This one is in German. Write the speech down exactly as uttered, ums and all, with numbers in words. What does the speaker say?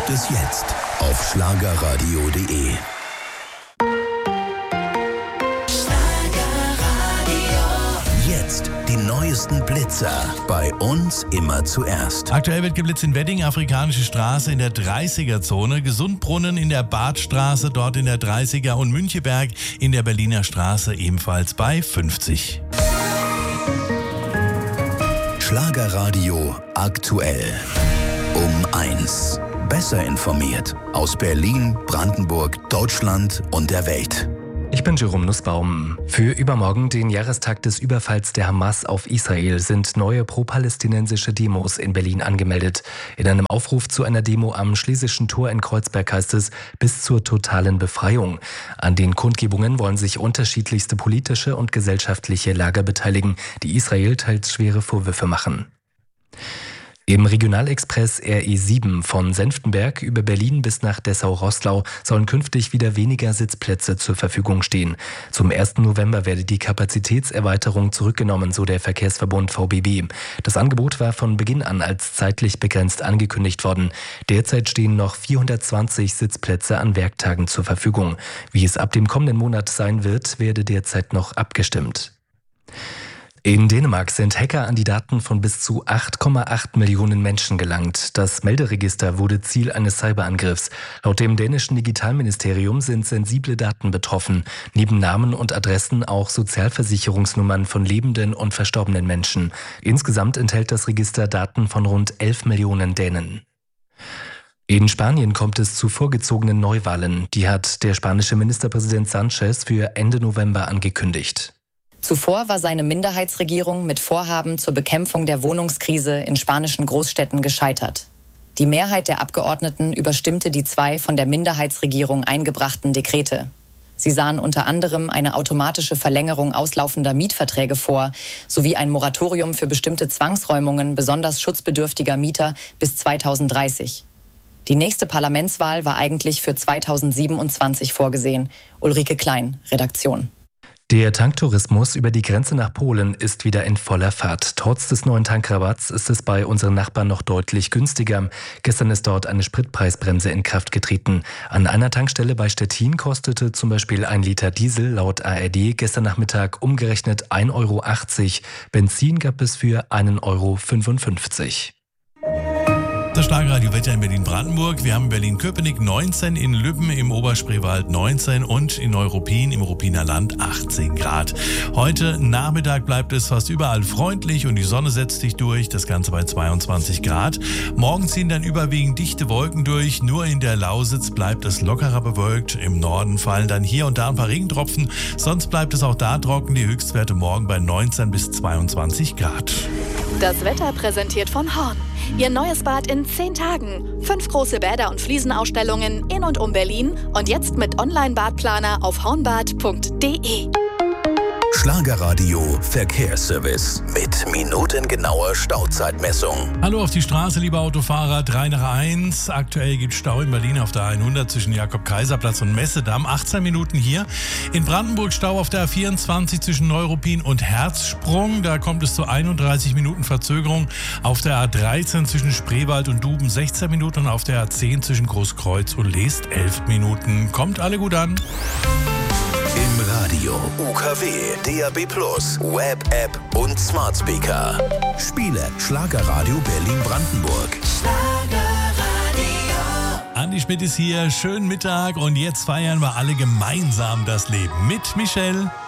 gibt es jetzt auf schlagerradio punkt de. Jetzt die neuesten Blitzer. Bei uns immer zuerst. Aktuell wird geblitzt in Wedding, Afrikanische Straße in der dreißiger-Zone, Gesundbrunnen in der Badstraße, dort in der dreißiger und Müncheberg in der Berliner Straße ebenfalls bei fünfzig. Schlagerradio aktuell. Um eins. Besser informiert aus Berlin, Brandenburg, Deutschland und der Welt. Ich bin Jerome Nussbaum. Für übermorgen, den Jahrestag des Überfalls der Hamas auf Israel, sind neue pro-palästinensische Demos in Berlin angemeldet. In einem Aufruf zu einer Demo am Schlesischen Tor in Kreuzberg heißt es, bis zur totalen Befreiung. An den Kundgebungen wollen sich unterschiedlichste politische und gesellschaftliche Lager beteiligen, die Israel teils schwere Vorwürfe machen. Im Regionalexpress R E sieben von Senftenberg über Berlin bis nach Dessau-Roßlau sollen künftig wieder weniger Sitzplätze zur Verfügung stehen. Zum ersten November werde die Kapazitätserweiterung zurückgenommen, so der Verkehrsverbund V B B. Das Angebot war von Beginn an als zeitlich begrenzt angekündigt worden. Derzeit stehen noch vierhundertzwanzig Sitzplätze an Werktagen zur Verfügung. Wie es ab dem kommenden Monat sein wird, werde derzeit noch abgestimmt. In Dänemark sind Hacker an die Daten von bis zu acht Komma acht Millionen Menschen gelangt. Das Melderegister wurde Ziel eines Cyberangriffs. Laut dem dänischen Digitalministerium sind sensible Daten betroffen. Neben Namen und Adressen auch Sozialversicherungsnummern von lebenden und verstorbenen Menschen. Insgesamt enthält das Register Daten von rund elf Millionen Dänen. In Spanien kommt es zu vorgezogenen Neuwahlen. Die hat der spanische Ministerpräsident Sánchez für Ende November angekündigt. Zuvor war seine Minderheitsregierung mit Vorhaben zur Bekämpfung der Wohnungskrise in spanischen Großstädten gescheitert. Die Mehrheit der Abgeordneten überstimmte die zwei von der Minderheitsregierung eingebrachten Dekrete. Sie sahen unter anderem eine automatische Verlängerung auslaufender Mietverträge vor, sowie ein Moratorium für bestimmte Zwangsräumungen besonders schutzbedürftiger Mieter bis zweitausenddreißig. Die nächste Parlamentswahl war eigentlich für zweitausendsiebenundzwanzig vorgesehen. Ulrike Klein, Redaktion. Der Tanktourismus über die Grenze nach Polen ist wieder in voller Fahrt. Trotz des neuen Tankrabatts ist es bei unseren Nachbarn noch deutlich günstiger. Gestern ist dort eine Spritpreisbremse in Kraft getreten. An einer Tankstelle bei Stettin kostete zum Beispiel ein Liter Diesel laut A R D gestern Nachmittag umgerechnet ein Euro achtzig. Benzin gab es für ein Euro fünfundfünfzig. Das Schlagerradio-Wetter in Berlin-Brandenburg. Wir haben in Berlin-Köpenick neunzehn, in Lübben im Oberspreewald neunzehn und in Neuruppin im Ruppiner Land achtzehn Grad. Heute Nachmittag bleibt es fast überall freundlich und die Sonne setzt sich durch, das Ganze bei zweiundzwanzig Grad. Morgen ziehen dann überwiegend dichte Wolken durch, nur in der Lausitz bleibt es lockerer bewölkt. Im Norden fallen dann hier und da ein paar Regentropfen, sonst bleibt es auch da trocken, die Höchstwerte morgen bei neunzehn bis zweiundzwanzig Grad. Das Wetter präsentiert von Horn. Ihr neues Bad in zehn Tagen. Fünf große Bäder und Fliesenausstellungen in und um Berlin. Und jetzt mit Online-Badplaner auf hornbad punkt de. Schlagerradio Verkehrsservice mit minutengenauer Stauzeitmessung. Hallo auf die Straße, liebe Autofahrer. drei nach eins. Aktuell gibt es Stau in Berlin auf der hundert zwischen Jakob-Kaiser-Platz und Messedamm. achtzehn Minuten hier. In Brandenburg Stau auf der A vierundzwanzig zwischen Neuruppin und Herzsprung. Da kommt es zu einunddreißig Minuten Verzögerung. Auf der A dreizehn zwischen Spreewald und Duben sechzehn Minuten und auf der A zehn zwischen Großkreuz und Leest elf Minuten. Kommt alle gut an. Im Radio, U K W, D A B plus, Web-App und Smart Speaker. Spiele Schlagerradio Berlin-Brandenburg. Schlagerradio. Andi Schmidt ist hier. Schönen Mittag und jetzt feiern wir alle gemeinsam das Leben mit Michelle.